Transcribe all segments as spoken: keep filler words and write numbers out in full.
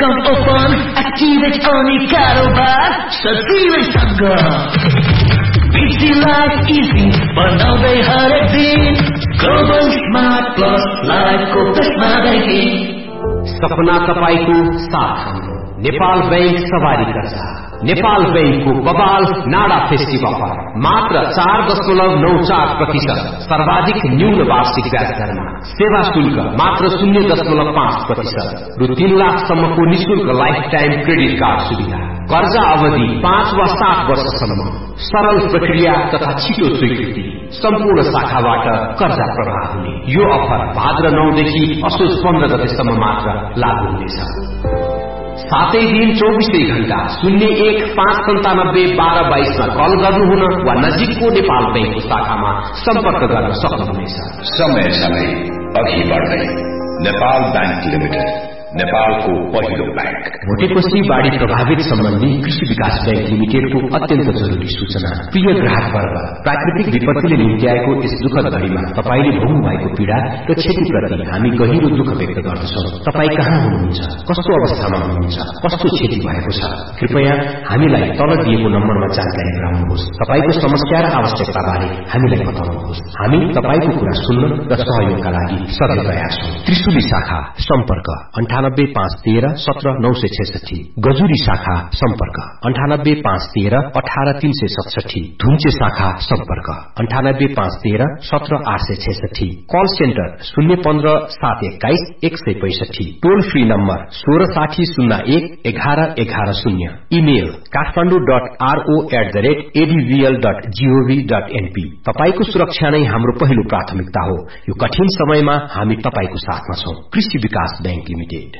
account open, activate only कारोबार सजिलैसँग Busy life easy, बनाउँदै हरेक दिन Global Smart Plus Life को बसमा बैठी सपना तपाईको साथ नेपाल बैंक सवारी कर्जा नेपाल बैंकको बबाल नाडा फेस्टिभल पर मात्र चार दशमलव नौ चार प्रतिशत सर्वाधिक न्यून वार्षिक ब्याज दरमा सेवा शुल्क मात्र शून्य दशमलव पाँच प्रतिशत रु तीन लाखसम्मको निशुल्क लाइफ टाइम क्रेडिट कार्ड सुविधा कर्जा अवधि पाँच वा सात वर्षसम्म सरल प्रक्रिया तथा छिटो स्वीकृति सम्पूर्ण शाखाबाट कर्जा प्रवाह हुने यो अफर भाद्र नौ देखि असोज पन्ध्र गतेसम्म मात्र लागू हुनेछ। सातै दिन चौबीसै घण्टा शून्य एक पाँच सन्तानब्बे बाह्र बाइसमा कल गर्नुहुन वा नजिकको नेपाल बैंकको शाखामा सम्पर्क गर्न सक्नुहुनेछ। समय समय अघि बढ्दै नेपाल बैंक लिमिटेड नेपालको पहिलो बैंक। भोटेकोशी बाढ़ी प्रभावित सम्बन्धी कृषि विकास बैंक लिमिटेडको अत्यन्त जरुरी सूचना। प्रिय ग्राहक वर्ग, प्राकृतिक विपत्तिले निम्त्याएको यस दुःखद घडीमा तपाईले भोग्नु भएको पीड़ा र क्षतिप्रति हामी गहिरो दुःख व्यक्त गर्दछौं। तपाई कहाँ हुनुहुन्छ, कस्तो अवस्थामा हुनुहुन्छ, कस्तो क्षति भएको छ, कृपया हामीलाई तल दिएको नम्बरमा जानकारी गराउनुहोस्। तपाईको समस्या र आवश्यकता बारे हामीलाई बताउनुहोस्। हामी तपाईको कुरा सुन्न र सहयोगका लागि सधैँ तयार छौं। त्रिशुली शाखा सम्पर्क अन्ठानब्बे पाँच तेह्र सत्र नौ सय छैसठी, गजुरी शाखा सम्पर्क अन्ठानब्बे पाँच तेह्र अठार तीन सय सतसठी, धुम्चे शाखा सम्पर्क अन्ठानब्बे पाँच तेह्र सत्र आठ सय छैसठी, कल सेन्टर शून्य पन्ध्र सात एक्काइस एक सय पैसठी, टोल फ्री नम्बर सोह्र साठी शून्य एक एघार एघार शून्य, email Kathmandu dot RO at the rate एडीभीएल dot gov dot NP. तपाईको सुरक्षा नै हाम्रो पहिलो प्राथमिकता हो। यो कठिन समयमा हामी तपाईको साथमा छौं। कृषि विकास बैंक लिमिटेड।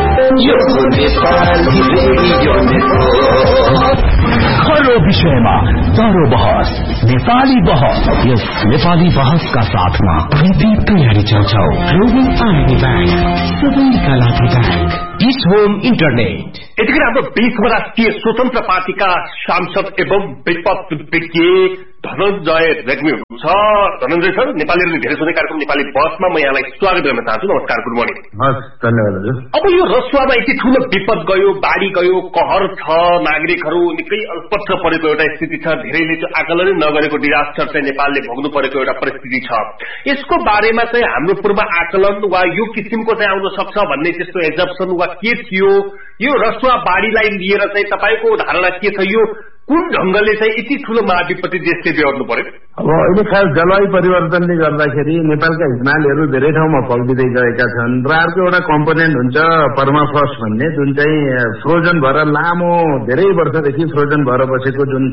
खरो विषयमा तरो बहस, नेपाली बहस। यस नेपाली बहसका साथमा कृति तयारी चल्छौ। ग्लोबल आर्मी बैंक, सबैका लागि बैंक। इस होम इन्टरनेट। यतिखेर हाम्रो बीचमा राष्ट्रिय स्वतन्त्र पार्टीका सांसद एवं विपक्ष विज्ञ धनञ्जय रेग्मी हुनुहुन्छ। धनञ्जय सर, नेपालीहरूले धेरै सुने कार्यक्रम नेपाली बसमा म यहाँलाई स्वागत गर्न चाहन्छु। नमस्कार, गुड मर्निङ। हस्, धन्यवाद हजुर। अब यो रसुवामा यति ठूलो विपद गयो, बाढ़ी गयो, कहर छ, नागरिकहरू निकै अल्पत्र परेको एउटा स्थिति छ। धेरैले चाहिँ आकलनै नगरेको डिजास्टर चाहिँ नेपालले भोग्नु परेको एउटा परिस्थिति छ। यसको बारेमा चाहिँ हाम्रो पूर्व आकलन वा यो किसिमको चाहिँ आउन सक्छ भन्ने त्यस्तो एजम्पसन वा के थियो? यो रसुवा बाढ़ीलाई लिएर चाहिँ तपाईको धारणा के छ? यो कुन ढंगले चाहिँ यति ठूलो महाविपत्ति देशले बेहोर्नु पर्यो? अब अहिले खास जलवायु परिवर्तनले गर्दाखेरि नेपालका हिमालहरू धेरै ठाउँमा पल्टिँदै गएका छन् र अर्को एउटा कम्पोनेन्ट हुन्छ पर्माफ्रस्ट भन्ने, जुन चाहिँ फ्रोजन भएर लामो धेरै वर्षदेखि फ्रोजन भएर बसेको जुन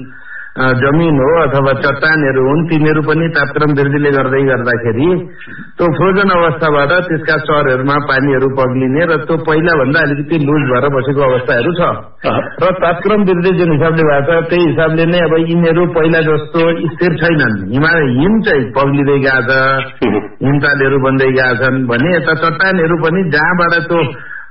जमिन हो अथवा चट्टानहरू हुन्, तिनीहरू पनि तापक्रम वृद्धिले गर्दै गर्दाखेरि त्यो फ्रोजन अवस्थाबाट त्यसका चरहरूमा पानीहरू पग्लिने र त्यो पहिला भन्दा अलिकति लुज भएर बसेको अवस्थाहरू छ र तापक्रम वृद्धि जुन हिसाबले भएको छ त्यही हिसाबले नै अब यिनीहरू पहिला जस्तो स्थिर छैनन्। हिमाल हिम चाहिँ पग्लिँदै गएको छ, हिमतालहरू बन्दै गएका छन् भने यता चट्टानहरू पनि जहाँबाट त्यो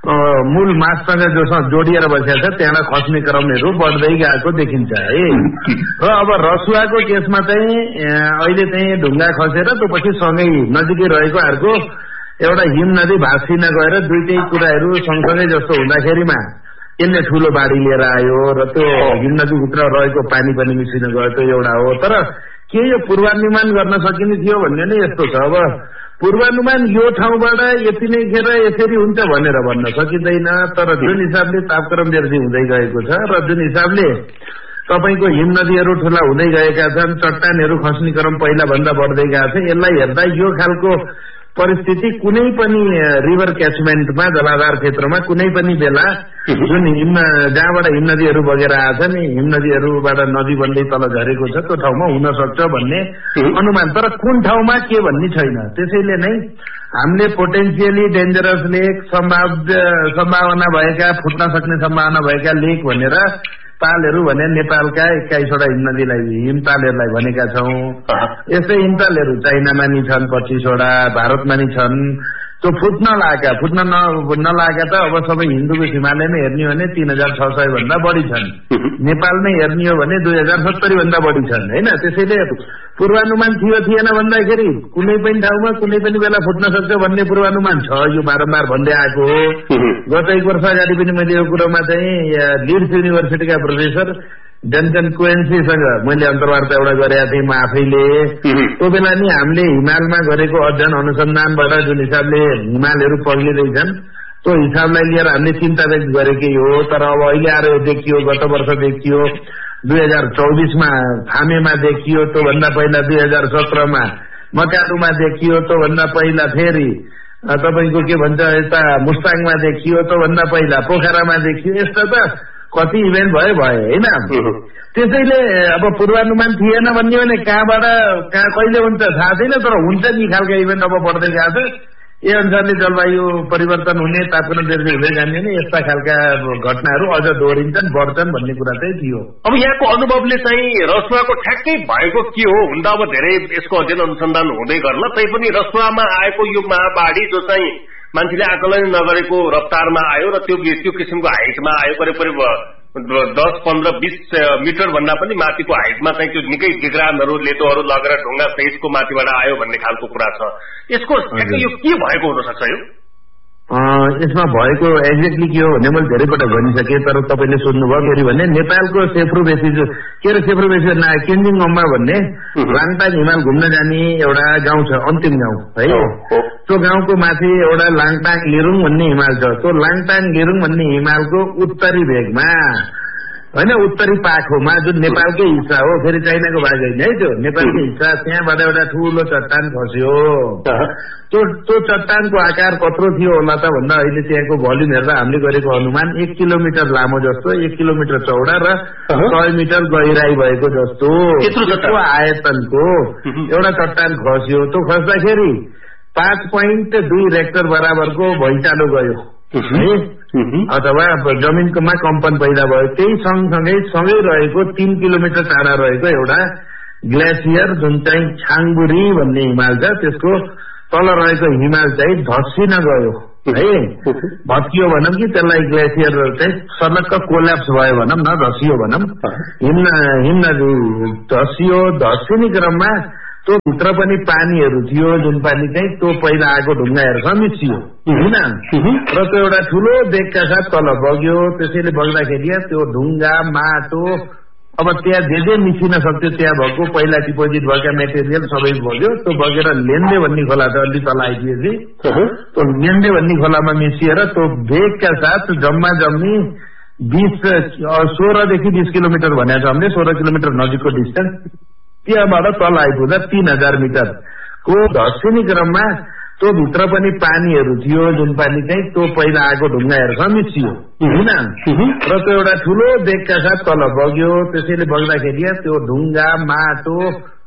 मूल माससँग जोसँग जोडिएर बसेको छ त्यहाँबाट खस्ने क्रमहरू बढ्दै गएको देखिन्छ है। र अब रसुवाको केसमा चाहिँ अहिले चाहिँ ढुङ्गा खसेर त्यो पछि सँगै नजिकै रहेको अर्को एउटा हिम नदी भाँसिन गएर दुईटै कुराहरू सँगसँगै जस्तो हुँदाखेरिमा यसले ठूलो बाढ़ी लिएर आयो र त्यो हिम नदीभित्र रहेको पानी पनि मिसिन गयो, त्यो एउटा हो। तर के यो पूर्वानुमान गर्न सकिने थियो भन्ने नै यस्तो छ। अब पूर्वानुमान यो ठाउँबाट यति नै खेर यसरी हुन्छ भनेर भन्न सकिँदैन। तर जुन हिसाबले तापक्रम वृद्धि हुँदै गएको छ र जुन हिसाबले तपाईको हिम नदीहरू ठूला हुँदै गएका छन्, चट्टानहरू खस्ने क्रम पहिला भन्दा बढ्दै गएको छ, यसलाई हेर्दा यो खालको परिस्थिति कुनै पनि रिभर क्याचमेन्टमा जलाधार क्षेत्रमा कुनै पनि बेला जुन हिम जहाँबाट हिम नदीहरू बगेर आछन्, हिम नदीहरूबाट नदी बन्दै तल झरेको छ त्यो ठाउँमा हुन सक्छ भन्ने अनुमान। तर कुन ठाउँमा के भन्ने छैन। त्यसैले नै हामीले पोटेन्सियली डेन्जरस लेक, सम्भाव्य सम्भावना भएका फुट्न सक्ने सम्भावना भएका लेक भनेर तालहरू भने नेपालका एक्काइसवटा हिम नदीलाई हिमतालहरूलाई भनेका छौं। यस्तै हिमतालहरू चाइनामा नि छन् पच्चीसवटा, भारतमा नि छन्। त्यो फुट्न लागेका फुट्न नलागेका त अब सबै हिन्दूको हिमालयमा हेर्ने भने तीन हजार छ सय भन्दा बढी छन्। नेपाल नै हेर्ने हो भने दुई हजार सत्तरी भन्दा बढी छन् होइन। त्यसैले पूर्वानुमान थियो थिएन भन्दाखेरि कुनै पनि ठाउँमा कुनै पनि बेला फुट्न सक्छ भन्ने पूर्वानुमान छ, यो बारम्बार भन्दै आएको हो। गत एक वर्ष अगाडि पनि मैले यो कुरोमा चाहिँ लिड्स युनिभर्सिटीका प्रोफेसर डन्कन कोएन्सीसँग मैले अन्तर्वार्ता एउटा गरेका थिएँ म आफैले। त्यो बेला नि हामीले हिमालमा गरेको अध्ययन अनुसन्धानबाट जुन हिसाबले हिमालहरू पग्लिँदैछन् त्यो हिसाबलाई लिएर हामीले चिन्ता व्यक्त गरेकै हो। तर अब अहिले आएर देखियो, गत वर्ष देखियो, दुई हजार चौबिसमा थामेमा देखियो, त्योभन्दा पहिला दुई हजार सत्रमा मकालुमा देखियो, त्योभन्दा पहिला फेरि तपाईँको के भन्छ यता मुस्ताङमा देखियो, त्योभन्दा पहिला पोखरामा देखियो। यस्ता त कति इभेन्ट भयो भयो होइन। त्यसैले अब पूर्वानुमान थिएन भन्ने भने कहाँबाट कहाँ कहिले हुन्छ थाहा छैन, तर हुन्छ नि खालका इभेन्ट अब बढ्दै गएको छ। यही अनुसारले जलवायु परिवर्तन हुने, तापक्रम बढ्दै हुँदै जाने भने यस्ता खालका घटनाहरू अझ दोहोरिन्छन्, बढ्छन् भन्ने कुरा चाहिँ थियो। अब यहाँको अनुभवले चाहिँ रसुवाको ठ्याक्कै भएको के हो हुन त अब धेरै यसको अध्ययन अनुसन्धान हुँदै गर्ला, तैपनि रसुवामा आएको यो महाबाढी जो चाहिँ मान्छेले आकलन नगरेको रफ्तारमा आयो र त्यो त्यो किसिमको हाइटमा आयो, करिब करिब दस पन्ध्र बिस मिटर भन्दा पनि माथिको हाइटमा चाहिँ त्यो निकै डिग्रामहरू लेटोहरू लगेर ढुङ्गा सहितको माथिबाट आयो भन्ने खालको कुरा छ। यसको यो के भएको हुन सक्छ? यो यसमा भएको एक्ज्याक्टली के हो भने मैले धेरै पटक भनिसकेँ, तर तपाईँले सोध्नुभयो फेरि भने नेपालको सेफ्रो बेसी के अरे सेफ्रो बेसी केन्जिङ गम्बा भन्ने लाङटाङ हिमाल घुम्न जाने एउटा गाउँ छ, अन्तिम गाउँ है। त्यो गाउँको माथि एउटा लाङटाङ लिरुङ भन्ने हिमाल छ। त्यो लाङटाङ लिरुङ भन्ने हिमालको उत्तरी भेगमा होइन, उत्तरी पाखोमा जुन नेपालकै हिस्सा हो, फेरि चाइनाको भाग होइन है, त्यो नेपालकै हिस्सा, त्यहाँबाट एउटा ठुलो चट्टान खस्यो। त्यो त्यो चट्टानको आकार कत्रो थियो होला त भन्दा अहिले त्यहाँको भल्युम हेर्दा हामीले गरेको अनुमान एक किलोमिटर लामो जस्तो, एक किलोमिटर चौडा र सय मिटर गहिराई भएको जस्तो त्यसको आयतनको एउटा चट्टान खस्यो। त्यो खस्दाखेरि पाँच पोइन्ट दुई रेक्टर बराबरको भैँचालो गयो अथवा जमिनमा कम्पन पैदा भयो। त्यही सँगसँगै सँगै रहेको तीन किलोमिटर टाढा रहेको एउटा ग्लेसियर जुन चाहिँ छाङबुरी भन्ने हिमाल छ, त्यसको तल रहेको हिमाल चाहिँ धस्सिन गयो है, भत्कियो भनौँ कि त्यसलाई ग्लेसियर चाहिँ सलक्क कोल्याप्स भयो भनौँ न, धसियो भनौँ, हिम्न हिम्न धसियो। धसिने क्रममा त्यो भित्र पनि पानीहरू थियो, जुन पानी चाहिँ त्यो पहिला आएको ढुङ्गाहरूसँग मिसियो होइन, र त्यो एउटा ठुलो बेगका साथ तल बग्यो। त्यसैले बग्दाखेरि त्यो ढुङ्गा माटो अब त्यहाँ जे जे मिसिन सक्थ्यो त्यहाँ भएको पहिला डिपोजिट भएका मेटेरियल सबै बग्यो। त्यो बगेर लेन्डे भन्ने खोला छ अलि तल आइदिएपछि त्यो लेन्डे भन्ने खोलामा मिसिएर त्यो बेगका साथ जम्मा जम्मी बिस सोह्रदेखि बिस किलोमिटर भनेको छ हामीले, सोह्र किलोमिटर नजिकको डिस्टेन्स, त्यहाँबाट तल आइपुग्दा तीन हजार मिटरको धस्सिने क्रममा त्यो भित्र पनि पानीहरू थियो, जुन पानी चाहिँ त्यो पहिला आएको ढुङ्गाहरूसँग मिसियो होइन, र त्यो एउटा ठुलो बेगका साथ तल बग्यो। त्यसैले बग्दाखेरि त्यो ढुङ्गा माटो